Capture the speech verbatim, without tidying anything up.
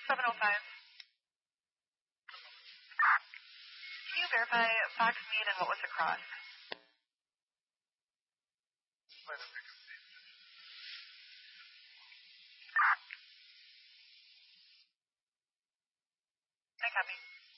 seven oh five. Can you verify Fox Mead and what was the cross? I copy.